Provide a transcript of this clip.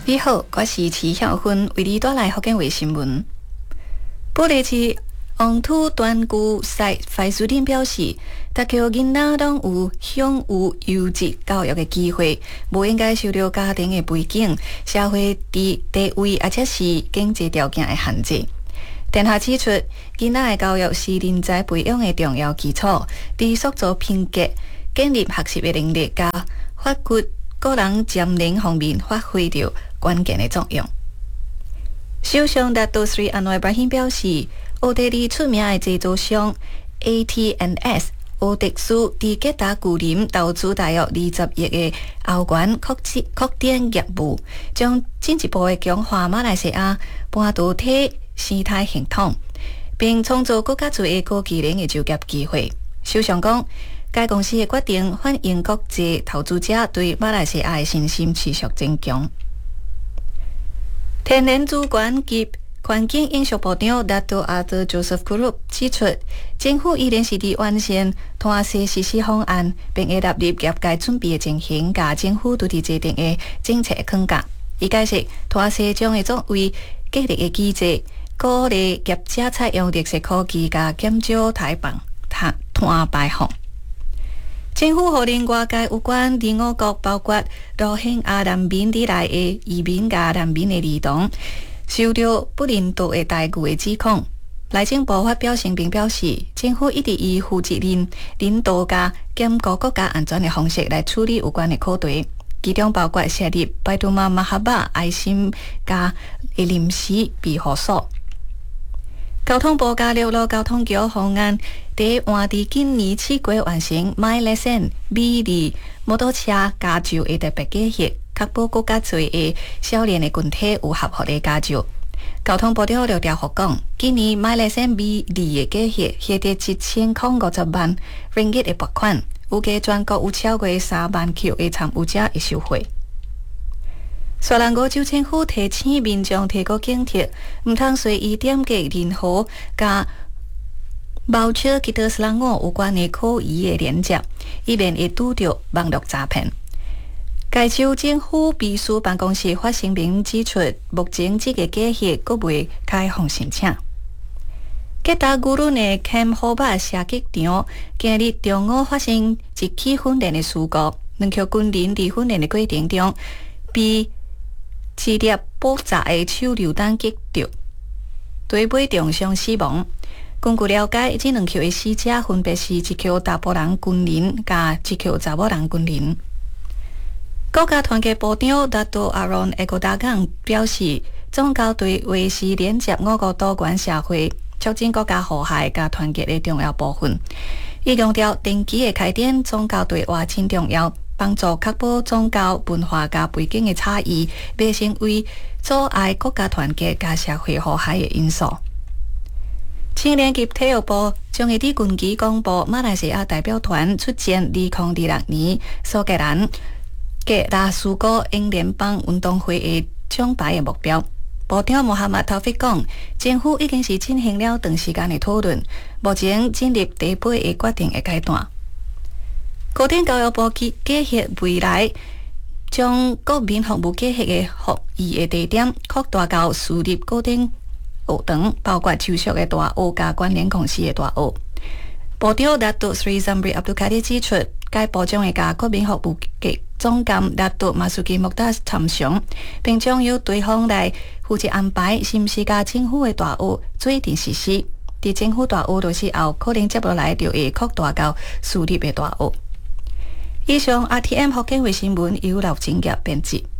你好，我是齐晓芬，为你带来福建卫新闻。布雷市黄土端区赛快书店表示，大家囡仔拢有享有优质教育的机会，无应该受到家庭的背景、社会地位，或者是经济条件的限制。殿下指出，囡仔的教育是人才培养的重要基础，伫塑造品格、建立学习的能力，加发掘个人潜能方面发挥着关键的作用。首相达杜斯里安瓦巴辛表示，奥地利出名的制造商 AT&S 奥迪斯伫吉达古林投资大约20亿的欧元扩展业务，将进一步的强化马来西亚半导体生态系统，并创造更加多的高技能的就业机会。首相讲，该公司的决定反映国际投资者对马来西亚的信心持续增强。天然资源及环境永续部长达多阿德 Joseph Group 指出，政府依然是伫完善摊设实施方案，并会纳入业界准备的情形，甲政府拄伫制定的政策框架。伊解释，摊设将会作为激励的机制，鼓励业者采用绿色科技，甲减少碳排放。政府号令外界有关第五国，包括罗兴亚难民伫内的移民甲难民的儿童，受到不人道的待遇的指控。内政部发表声明表示，政府一直以负责任、领导甲兼顾国家安全的方式来处理有关的课题，其中包括设立拜杜马马哈巴爱心甲临时庇护所。交通部甲陆路交通局方案，第换伫今年7月完成 MyLesson B2 摩托车驾照的特别计划，确保更加侪的少年的群体有合法的驾照。交通部长廖调福讲，今年 MyLesson B2 的计划获得7050万ringgit的拨款，预计全国有超过3万口的参与者会受惠。雪兰莪州政府提醒民众提高警惕，唔通随意点击任何甲冒取吉德斯兰案有关的可疑的链接，以免会拄到网络诈骗。该州政府秘书办公室发声明指出，目前这个计划阁未开放申请。吉达古伦的 Camp Hobart 射击场今日中午发生一起训练的事故，两名军人伫训练的过程中被一粒爆炸的手榴弹击中，对尾重伤死亡。根据了解，这两名的死者分别是一名查甫人军人甲一名查某人军人。国家团结部长达多阿隆埃戈达港表示，宗教对维持连接5个多元社会、促进国家和谐甲团结的重要部分。伊强调，定期的开展宗教对话真重要，帮助确保宗教文化甲背景的差异，袂成为阻碍国家团结甲社会和谐的因素。青年及体育部将会伫近期公布马来西亚代表团出战2026年苏格兰格拉斯哥英联邦运动会的奖牌的目标。部长穆罕默陶菲讲，政府已经是进行了长时间的讨论，目前进入第8个决定的阶段。高等教育部计划未来将国民服务计划的服役的地点扩大到私立高等学堂，包括就学的大学甲关联公司的大学。部长达杜斯里ซั姆布阿卜卡蒂指出，该部将会甲国民服务局总监达杜马苏基穆达参详，并将由对方来负责安排是毋是甲政府的大学做定实施。伫政府大学落实后，可能接落来就会扩大到私立的大学。以上 RTM 福建卫新闻由刘景业编辑。